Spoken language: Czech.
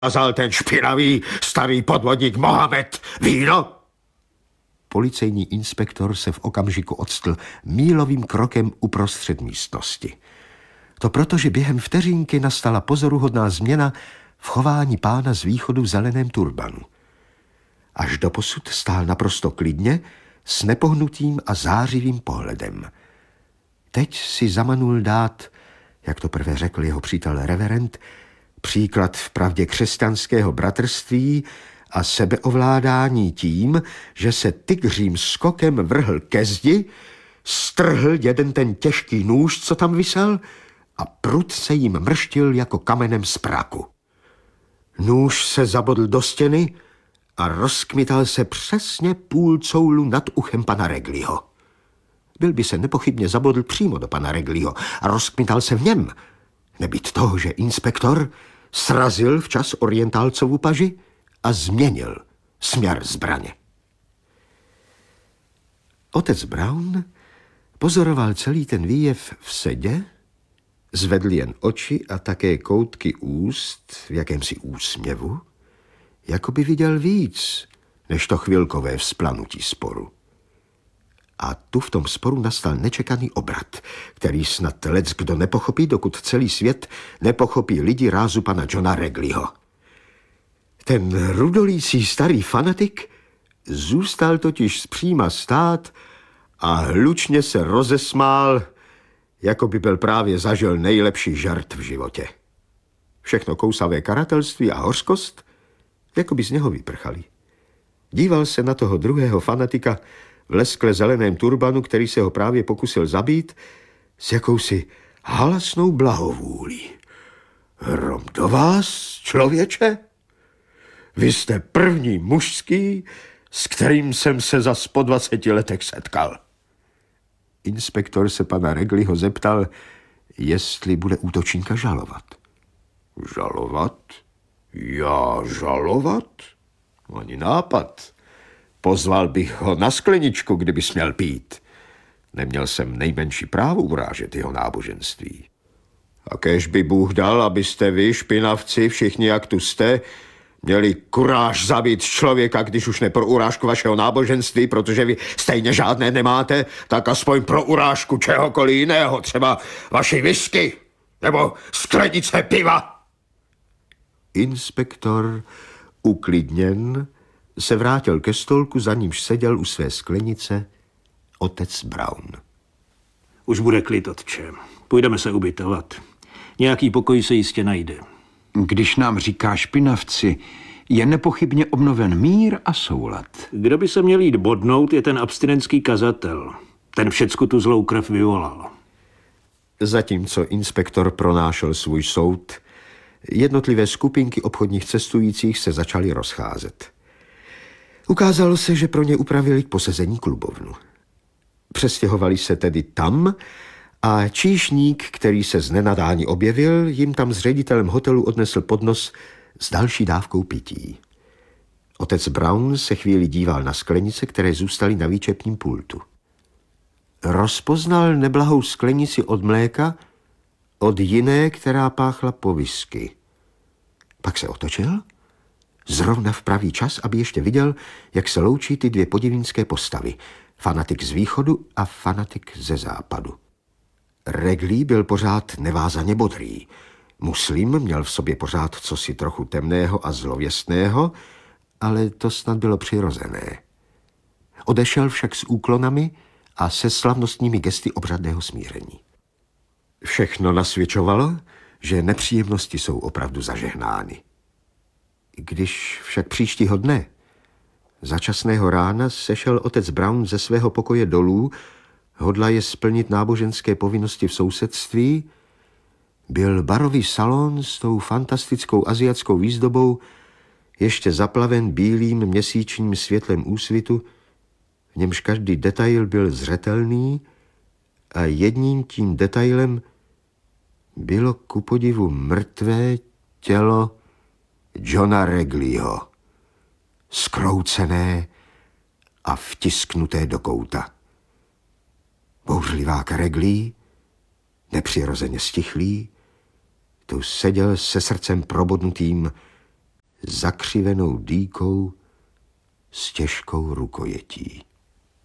zakázal ten špinavý starý podvodník Mohamed víno? Policejní inspektor se v okamžiku odstl mílovým krokem uprostřed místnosti. To proto, že během vteřinky nastala pozoruhodná změna v chování pána z východu v zeleném turbanu. Až doposud stál naprosto klidně, s nepohnutým a zářivým pohledem. Teď si zamanul dát, jak to prvé řekl jeho přítel reverend, příklad v pravdě křesťanského bratrství a sebeovládání tím, že se tygřím skokem vrhl ke zdi, strhl jeden ten těžký nůž, co tam visel, a prudce jim mrštil jako kamenem z praku. Nůž se zabodl do stěny a rozkmital se přesně půl coulu nad uchem pana Regliho. Byl by se nepochybně zabodl přímo do pana Regliho a rozkmital se v něm, nebýt toho, že inspektor srazil včas orientálcovu paži a změnil směr zbraně. Otec Brown pozoroval celý ten výjev v sedě, zvedl jen oči a také koutky úst v jakémsi úsměvu, jako by viděl víc, než to chvilkové vzplanutí sporu. A tu v tom sporu nastal nečekaný obrat, který snad leckdo nepochopí, dokud celý svět nepochopí lidi rázu pana Johna Regliho. Ten rudolící starý fanatik zůstal totiž zpříma stát a hlučně se rozesmál, jako by byl právě zažil nejlepší žart v životě. Všechno kousavé karatelství a hořkost, jako by z něho vyprchali. Díval se na toho druhého fanatika v leskle zeleném turbanu, který se ho právě pokusil zabít, s jakousi halasnou blahovůlí. Hrom do vás, člověče? Vy jste první mužský, s kterým jsem se za 120 letech setkal. Inspektor se pana Regliho zeptal, jestli bude útočníka žalovat. Žalovat? Já žalovat? Ani nápad. Pozval bych ho na skleničku, kdyby směl pít. Neměl jsem nejmenší právo urážet jeho náboženství. A kéž by Bůh dal, abyste vy, špinavci, všichni jak tu jste, měli kuráž zabít člověka, když už ne pro urážku vašeho náboženství, protože vy stejně žádné nemáte, tak aspoň pro urážku čehokoliv jiného, třeba vaší whisky nebo sklenice piva. Inspektor, uklidněn, se vrátil ke stolku, za nímž seděl u své sklenice otec Brown. Už bude klid, otče. Půjdeme se ubytovat. Nějaký pokoj se jistě najde. Když nám říká špinavci, je nepochybně obnoven mír a soulad. Kdo by se měl jít bodnout, je ten abstinentský kazatel. Ten všecku tu zlou krev vyvolal. Zatímco inspektor pronášel svůj soud, jednotlivé skupinky obchodních cestujících se začaly rozcházet. Ukázalo se, že pro ně upravili k posezení klubovnu. Přestěhovali se tedy tam a číšník, který se z nenadání objevil, jim tam s ředitelem hotelu odnesl podnos s další dávkou pití. Otec Brown se chvíli díval na sklenice, které zůstaly na výčepním pultu. Rozpoznal neblahou sklenici od mléka od jiné, která páchla po whisky. Pak se otočil, zrovna v pravý čas, aby ještě viděl, jak se loučí ty dvě podivínské postavy, fanatik z východu a fanatik ze západu. Regli byl pořád nevázaně bodrý. Muslim měl v sobě pořád cosi trochu temného a zlověstného, ale to snad bylo přirozené. Odešel však s úklonami a se slavnostními gesty obřadného smíření. Všechno nasvědčovalo, že nepříjemnosti jsou opravdu zažehnány. Když však příštího dne, začasného rána, sešel otec Brown ze svého pokoje dolů, hodlaje splnit náboženské povinnosti v sousedství, byl barový salon s tou fantastickou asiatskou výzdobou ještě zaplaven bílým měsíčním světlem úsvitu, v němž každý detail byl zřetelný a jedním tím detailem bylo ku podivu mrtvé tělo Johna Regliho, skroucené a vtisknuté do kouta. Bouřlivák Regli, nepřirozeně stichlý, tu seděl se srdcem probodnutým zakřivenou dýkou s těžkou rukojetí.